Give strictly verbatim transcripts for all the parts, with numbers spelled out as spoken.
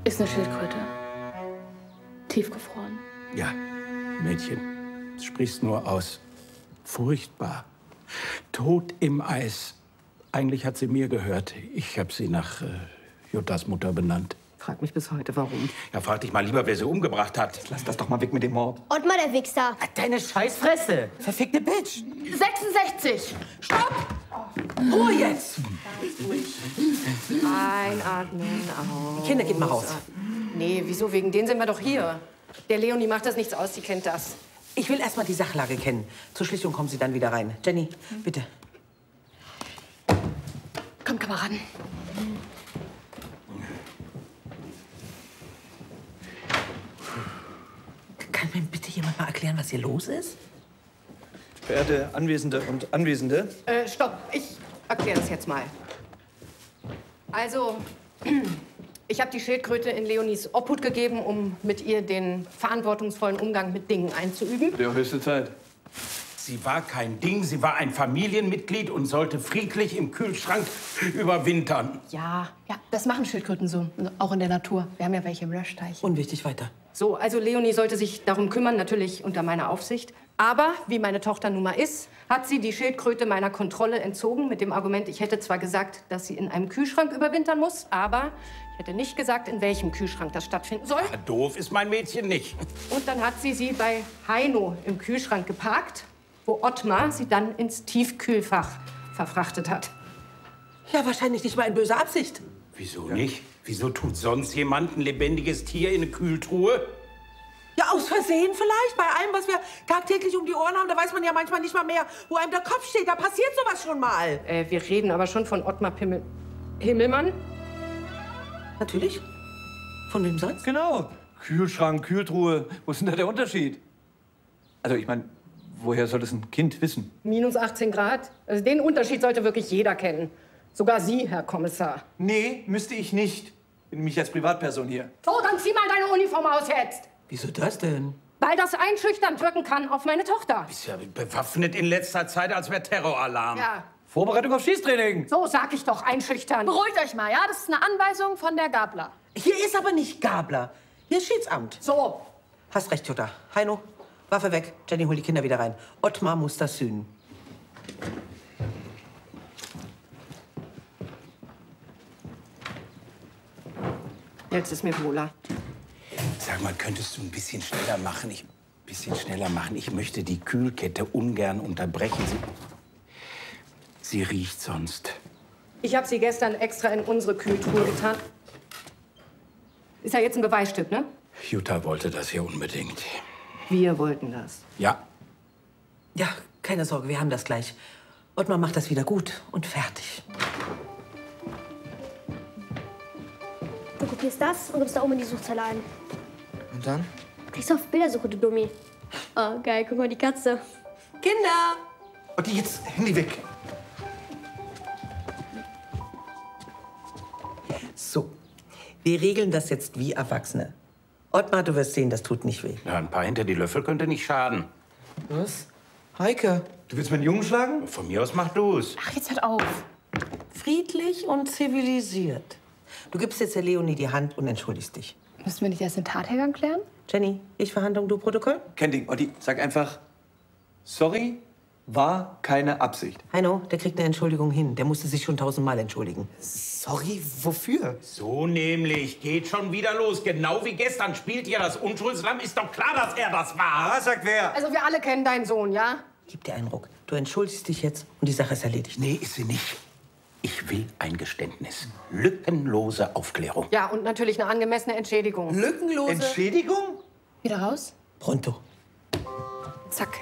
Ist eine Schildkröte. Tiefgefroren. Ja, Mädchen, du sprichst nur aus. Furchtbar. Tot im Eis. Eigentlich hat sie mir gehört. Ich habe sie nach äh, Juttas Mutter benannt. Frag mich bis heute, warum. Ja, frag dich mal lieber, wer sie umgebracht hat. Lass das doch mal weg mit dem Mord. Ottmar, der Wichser. Deine Scheißfresse. Verfickte Bitch. sechsundsechzig! Stopp! Ruhe jetzt! Einatmen, aus. Kinder, geht mal raus. Nee, wieso? Wegen denen sind wir doch hier. Der Leonie macht das nichts aus, sie kennt das. Ich will erst mal die Sachlage kennen. Zur Schlichtung kommen Sie dann wieder rein. Jenny, bitte. Komm, Kameraden. Kann mir bitte jemand mal erklären, was hier los ist? Verehrte Anwesende und Anwesende. Äh, stopp, ich erkläre das jetzt mal. Also, ich habe die Schildkröte in Leonies Obhut gegeben, um mit ihr den verantwortungsvollen Umgang mit Dingen einzuüben. Der höchste Zeit. Sie war kein Ding, sie war ein Familienmitglied und sollte friedlich im Kühlschrank überwintern. Ja, ja, das machen Schildkröten so. Auch in der Natur. Wir haben ja welche im Löschteich. Unwichtig, weiter. So, also Leonie sollte sich darum kümmern, natürlich unter meiner Aufsicht. Aber, wie meine Tochter nun mal ist, hat sie die Schildkröte meiner Kontrolle entzogen mit dem Argument, ich hätte zwar gesagt, dass sie in einem Kühlschrank überwintern muss, aber ich hätte nicht gesagt, in welchem Kühlschrank das stattfinden soll. Ja, doof ist mein Mädchen nicht. Und dann hat sie sie bei Heino im Kühlschrank geparkt, wo Ottmar sie dann ins Tiefkühlfach verfrachtet hat. Ja, wahrscheinlich nicht mal in böser Absicht. Wieso nicht? Wieso tut sonst jemand ein lebendiges Tier in eine Kühltruhe? Ja, aus Versehen vielleicht. Bei allem, was wir tagtäglich um die Ohren haben, da weiß man ja manchmal nicht mal mehr, wo einem der Kopf steht. Da passiert sowas schon mal. Äh, wir reden aber schon von Ottmar Pimmel Himmelmann. Natürlich. Von wem sonst? Genau. Kühlschrank, Kühltruhe. Wo ist denn da der Unterschied? Also, ich meine, woher soll das ein Kind wissen? Minus achtzehn Grad. Also den Unterschied sollte wirklich jeder kennen. Sogar Sie, Herr Kommissar. Nee, müsste ich nicht. Bin mich als Privatperson hier. So, dann zieh mal deine Uniform aus jetzt. Wieso das denn? Weil das einschüchternd wirken kann auf meine Tochter. Ist ja bewaffnet in letzter Zeit, als wäre Terroralarm. Ja, Vorbereitung auf Schießtraining. so sag ich doch, einschüchtern. Beruhigt euch mal, ja? Das ist eine Anweisung von der Gabler. Hier ist aber nicht Gabler. Hier ist Schiedsamt. So, Hast recht, Jutta. Heino, Waffe weg. Jenny, hol die Kinder wieder rein. Ottmar muss das sühnen. jetzt ist mir wohler. Sag mal, könntest du ein bisschen schneller machen? Ich, ein bisschen schneller machen. Ich möchte die Kühlkette ungern unterbrechen. Sie, sie riecht sonst. Ich habe sie gestern extra in unsere Kühltruhe getan. Ist ja jetzt ein Beweisstück, ne? Jutta wollte das hier unbedingt. Wir wollten das. Ja, Ja, keine Sorge, wir haben das gleich. Ottmar macht das wieder gut und fertig. Du kopierst das und gibst da oben in die Suchzeile ein. Und dann? Gehst du auf Bildersuche, du Dummi. Oh, geil, guck mal, die Katze. Kinder! Und jetzt Handy weg. So, wir regeln das jetzt wie Erwachsene. Ottmar, du wirst sehen, das tut nicht weh. ja, ein paar hinter die Löffel könnte nicht schaden. Was? Heike. Du willst meinen Jungen schlagen? Von mir aus mach du's. Ach, jetzt hört auf. Friedlich und zivilisiert. Du gibst jetzt der Leonie die Hand und entschuldigst dich. Müssen wir nicht erst den Tathergang klären? Jenny, ich Verhandlung, du Protokoll? Kein Ding. Otti, sag einfach, sorry, war keine Absicht. Heino, der kriegt eine Entschuldigung hin. Der musste sich schon tausendmal entschuldigen. Sorry, wofür? So nämlich, geht schon wieder los. Genau wie gestern spielt ihr das Unschuldslamm. Ist doch klar, dass er das war. Ah, sagt wer? Also wir alle kennen deinen Sohn, ja? Gib dir einen Ruck. Du entschuldigst dich jetzt und die Sache ist erledigt. Nee, ist sie nicht. Ich will ein Geständnis. Lückenlose Aufklärung. Ja, und natürlich eine angemessene Entschädigung. Lückenlose. Entschädigung? Wieder raus? Pronto. Zack.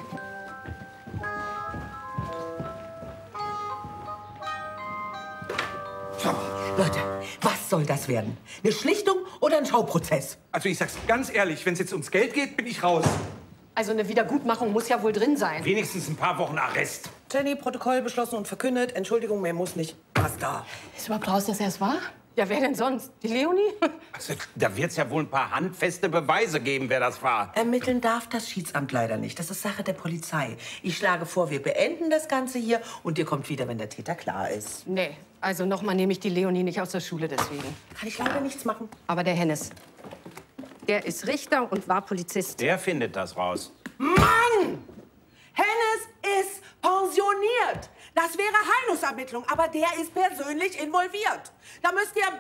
Leute, was soll das werden? Eine Schlichtung oder ein Schauprozess? Also ich sag's ganz ehrlich, wenn es jetzt ums Geld geht, bin ich raus. Also eine Wiedergutmachung muss ja wohl drin sein. Wenigstens ein paar Wochen Arrest. Jenny, Protokoll beschlossen und verkündet. Entschuldigung, mehr muss nicht. Basta. Ist überhaupt raus, dass er es war? Ja, wer denn sonst? Die Leonie? Also, da wird es ja wohl ein paar handfeste Beweise geben, wer das war. Ermitteln darf das Schiedsamt leider nicht. Das ist Sache der Polizei. Ich schlage vor, wir beenden das Ganze hier und ihr kommt wieder, wenn der Täter klar ist. Nee, also nochmal nehme ich die Leonie nicht aus der Schule deswegen. Kann ich leider nichts machen. Aber der Hennes, der ist Richter und war Polizist. Der findet das raus. Mann! Hennes ist pensioniert. Das wäre Heinus Ermittlung, aber der ist persönlich involviert. Da müsst ihr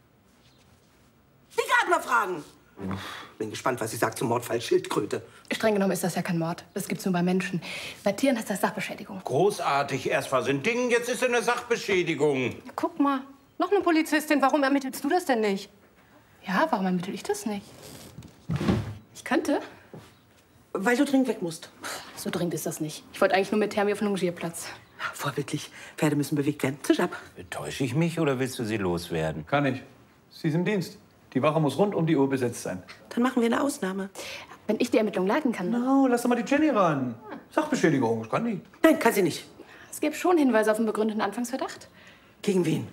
die Gardner fragen. Bin gespannt, was sie sagt zum Mordfall Schildkröte. Streng genommen ist das ja kein Mord. Das gibt's nur bei Menschen. Bei Tieren ist das Sachbeschädigung. Großartig. Erst war es ein Ding, jetzt ist es eine Sachbeschädigung. Guck mal, noch eine Polizistin. Warum ermittelst du das denn nicht? Ja, warum ermittle ich das nicht? Ich könnte. Weil du dringend weg musst. So dringend ist das nicht. Ich wollte eigentlich nur mit Thermi auf den Longierplatz. Vorbildlich. Pferde müssen bewegt werden. Tisch ab. Täusche ich mich oder willst du sie loswerden? Kann ich. Sie ist im Dienst. Die Wache muss rund um die Uhr besetzt sein. Dann machen wir eine Ausnahme. Wenn ich die Ermittlung leiten kann. No, lass doch mal die Jenny ran. Sachbeschädigung, das kann die. Nein, kann sie nicht. Es gibt schon Hinweise auf einen begründeten Anfangsverdacht. Gegen wen?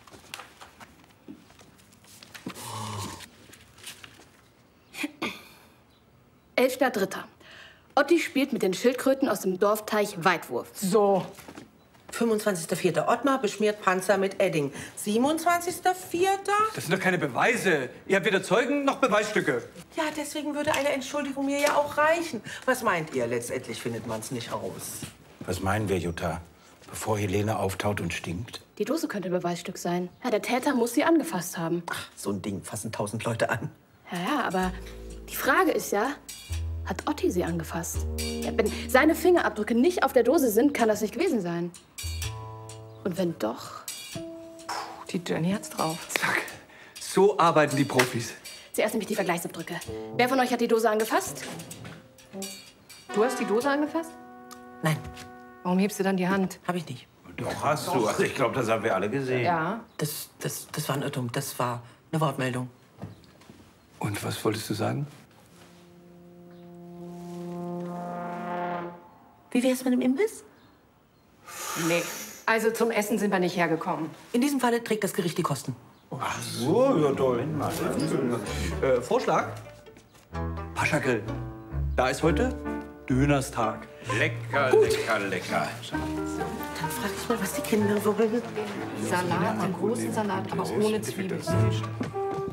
elfter dritter Otti spielt mit den Schildkröten aus dem Dorfteich Weitwurf. So. fünfundzwanzigster vierter Ottmar beschmiert Panzer mit Edding. siebenundzwanzigster vierter Das sind doch keine Beweise. Ihr habt weder Zeugen noch Beweisstücke. Ja, deswegen würde eine Entschuldigung mir ja auch reichen. Was meint ihr? Letztendlich findet man es nicht raus. Was meinen wir, Jutta? Bevor Helene auftaut und stinkt? Die Dose könnte ein Beweisstück sein. Ja, der Täter muss sie angefasst haben. Ach, so ein Ding fassen tausend Leute an. Ja, ja, aber die Frage ist ja, hat Otti sie angefasst? Ja, wenn seine Fingerabdrücke nicht auf der Dose sind, kann das nicht gewesen sein. Und wenn doch? Die Jenny hat's drauf. Zack. So arbeiten die Profis. Zuerst nämlich die Vergleichsabdrücke. Wer von euch hat die Dose angefasst? Du hast die Dose angefasst? Nein, Warum hebst du dann die Hand? habe ich nicht. Doch, hast du. Also ich glaube, das haben wir alle gesehen. Ja. Das, das, das war ein Irrtum. Das war eine Wortmeldung. Und was wolltest du sagen? Wie wär's mit dem Imbiss? Nee. Also zum Essen sind wir nicht hergekommen. In diesem Falle trägt das Gericht die Kosten. Ach so, ja toll. Äh, Vorschlag? Paschagrill. Da ist heute Dönerstag. Lecker, lecker, lecker. Dann frag ich mal, was die Kinder wollen. Salat, einen großen Salat, aber ohne Zwiebeln.